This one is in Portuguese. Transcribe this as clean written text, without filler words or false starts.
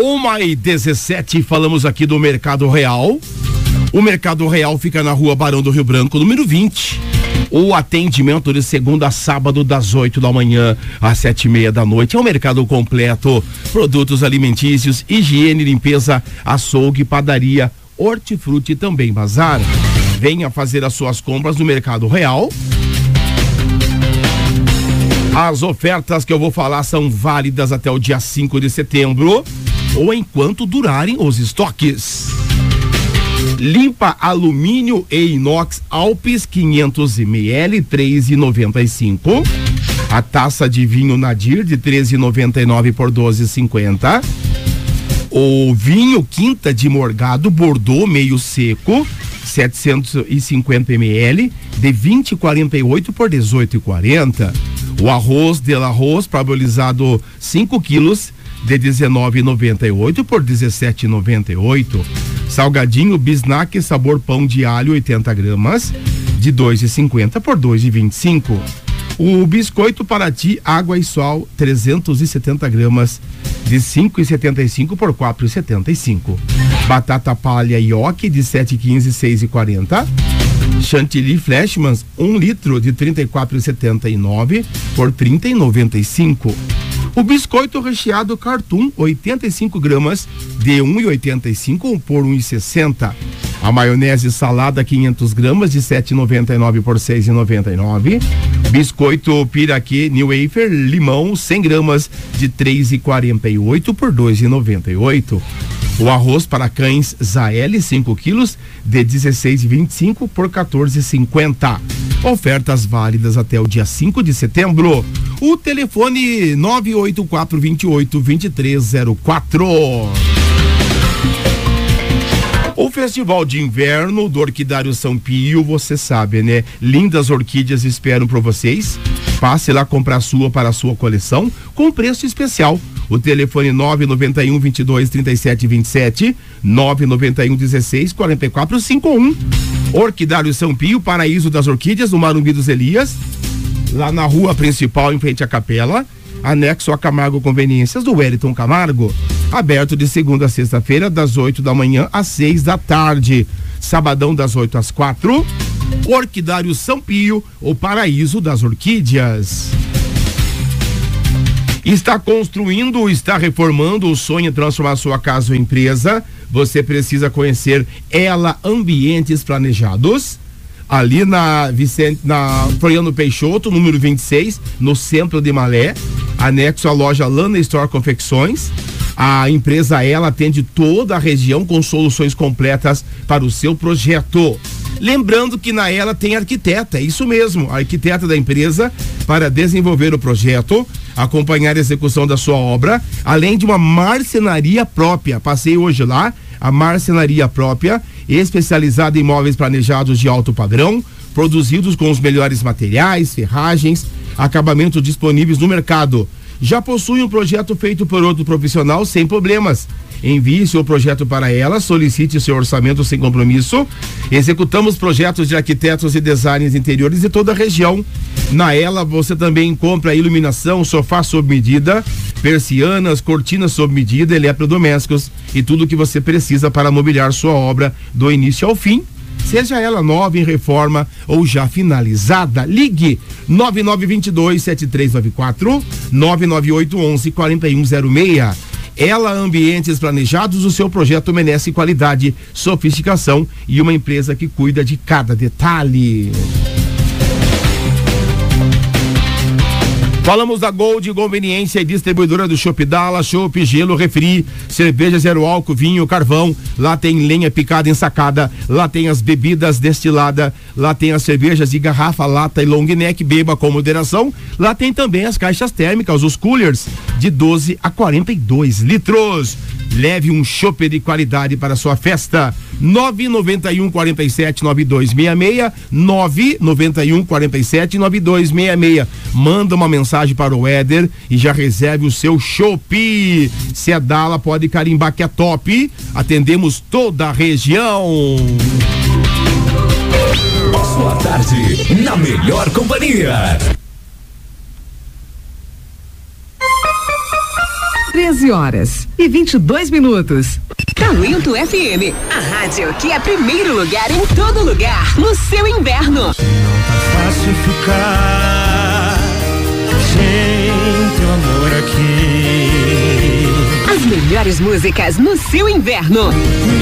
1h17, falamos aqui do Mercado Real. O Mercado Real fica na Rua Barão do Rio Branco, número 20. O atendimento de segunda a sábado, das 8 da manhã às 7:30 da noite. É um mercado completo, produtos alimentícios, higiene, limpeza, açougue, padaria, hortifruti e também bazar. Venha fazer as suas compras no Mercado Real. As ofertas que eu vou falar são válidas até o dia 5 de setembro ou enquanto durarem os estoques. Limpa alumínio e inox Alpes 500 ml, 3,95. A taça de vinho Nadir de 13,99 por 12,50. O vinho Quinta de Morgado Bordeaux meio seco, 750 ml, de 20,48 por 18,40. O arroz Del Arroz parbolizado 5 quilos, de 19,98 por 17,98. Salgadinho Bisnack sabor pão de alho 80 gramas, de 2,50 por 2,25. O biscoito Paraty Água e Sol 370 gramas, de 5,75 por 4,75. Batata palha Yoki de 7,15 6,40. Chantilly Flashmans 1 litro de 34,79 por 30,95. O biscoito recheado Cartoon 85 gramas de 1,85 por 1,60. A maionese salada 500 gramas de 7,99 por 6,99. Biscoito Piraquê New Wafer limão 100 gramas de 3,48 por 2,98. O arroz para cães Zael 5 quilos de 16,25 por 14,50. Ofertas válidas até o dia 5 de setembro. O telefone 984282304. O Festival de Inverno do Orquidário São Pio, você sabe, né? Lindas orquídeas esperam por vocês. Passe lá comprar sua para a sua coleção com preço especial. O telefone 991 22 37 27, 991 16 44 51. Orquidário São Pio, Paraíso das Orquídeas, no Marumbi dos Elias, lá na rua principal, em frente à capela, anexo a Camargo Conveniências do Wellington Camargo. Aberto de segunda a sexta-feira, das 8 da manhã às 6 da tarde. Sabadão, das 8 às 4. Orquidário São Pio, o Paraíso das Orquídeas. Está construindo, está reformando, o sonho é transformar sua casa ou empresa? Você precisa conhecer Ela Ambientes Planejados, ali na Floriano Peixoto, número 26, no centro de Malé, anexo à loja Lana Store Confecções. A empresa Ela atende toda a região com soluções completas para o seu projeto. Lembrando que na Ela tem arquiteta, é isso mesmo, a arquiteta da empresa para desenvolver o projeto, acompanhar a execução da sua obra, além de uma marcenaria própria. Passei hoje lá, a marcenaria própria, especializada em móveis planejados de alto padrão, produzidos com os melhores materiais, ferragens, acabamentos disponíveis no mercado. Já possui um projeto feito por outro profissional sem problemas. Envie seu projeto para Ela, solicite seu orçamento sem compromisso. Executamos projetos de arquitetos e designers interiores de toda a região. Na Ela você também encontra iluminação, sofá sob medida, persianas, cortinas sob medida, eletrodomésticos e tudo o que você precisa para mobiliar sua obra do início ao fim. Seja ela nova, em reforma ou já finalizada. Ligue 9922-7394, 99811-4106. Ela Ambientes Planejados, o seu projeto merece qualidade, sofisticação e uma empresa que cuida de cada detalhe. Falamos da Gold Conveniência e Distribuidora do Chopp Dallas, chopp, gelo, refri, cerveja zero álcool, vinho, carvão. Lá tem lenha picada ensacada, lá tem as bebidas destiladas, lá tem as cervejas de garrafa, lata e long neck, beba com moderação. Lá tem também as caixas térmicas, os coolers de 12 a 42 litros. Leve um chopp de qualidade para sua festa. 991 47 9266, 991 47 9266. Manda uma mensagem para o Éder e já reserve o seu chopp. Se é Dala, pode carimbar que é top. Atendemos toda a região. Sua tarde na melhor companhia. 13h22. Talento FM, a rádio que é primeiro lugar em todo lugar, no seu inverno. Não tá fácil ficar sem teu amor aqui. As melhores músicas no seu inverno.